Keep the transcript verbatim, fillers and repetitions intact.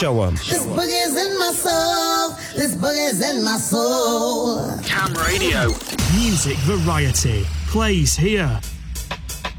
Show 'em. This boogie's in my soul. This boogie's in my soul. Cam Radio. Music variety plays here.